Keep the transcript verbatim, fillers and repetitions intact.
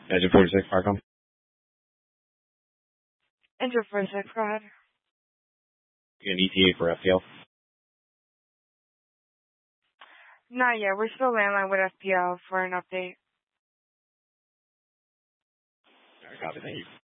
Engine forty-six, Farcom. Engine forty-six, go ahead. An E T A for F T L. Not yet. We're still landline with F P L for an update. All right, copy. Thank you.